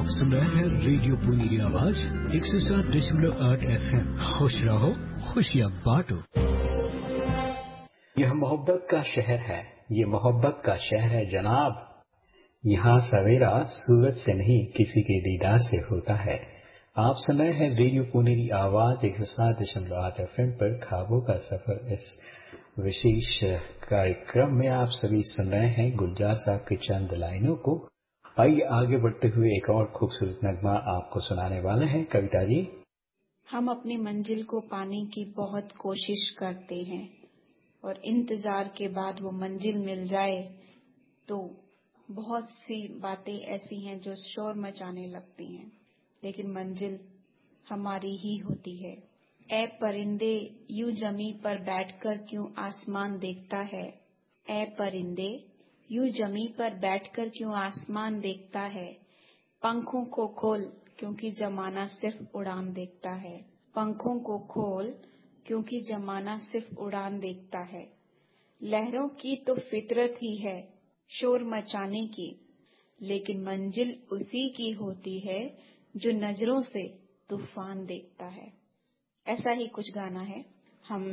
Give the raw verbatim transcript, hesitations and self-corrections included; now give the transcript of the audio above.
आप सुन रहे हैं रेडियो पुनीरी आवाज एक सौ सात दशमलव आठ एफ एम। खुश रहो, खुशियाँ बांटो। यह मोहब्बत का शहर है, ये मोहब्बत का शहर है जनाब। यहाँ सवेरा सूरज से नहीं किसी के दीदार से होता है। आप सुन रहे हैं रेडियो पुनीरी आवाज एक सौ सात दशमलव आठ एफ एम पर ख्वाबों का सफर। इस विशेष कार्यक्रम में आप सभी सुन रहे हैं गुलजार साहब की चंद लाइनों को। आइए आगे बढ़ते हुए एक और खूबसूरत नगमा आपको सुनाने वाले हैं। कविता जी। हम अपनी मंजिल को पाने की बहुत कोशिश करते हैं और इंतजार के बाद वो मंजिल मिल जाए तो बहुत सी बातें ऐसी हैं जो शोर मचाने लगती हैं, लेकिन मंजिल हमारी ही होती है। ऐ परिंदे यूं जमी पर बैठकर क्यों आसमान देखता है, ऐ परिंदे यूं जमी पर बैठकर क्यों आसमान देखता है। पंखों को खोल क्योंकि जमाना सिर्फ उड़ान देखता है, पंखों को खोल क्योंकि जमाना सिर्फ उड़ान देखता है। लहरों की तो फितरत ही है शोर मचाने की, लेकिन मंजिल उसी की होती है जो नजरों से तूफान देखता है। ऐसा ही कुछ गाना है। हम